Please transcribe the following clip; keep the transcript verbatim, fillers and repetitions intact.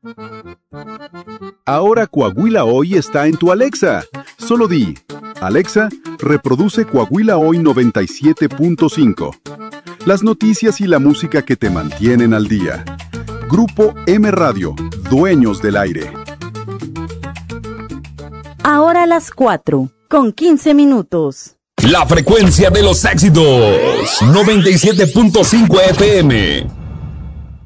Ahora Coahuila Hoy está en tu Alexa. Solo di, Alexa, reproduce Coahuila Hoy noventa y siete punto cinco. Las noticias y la música que te mantienen al día. Grupo M Radio, dueños del aire. Ahora a las cuatro, con quince minutos. La frecuencia de los éxitos, noventa y siete punto cinco F M.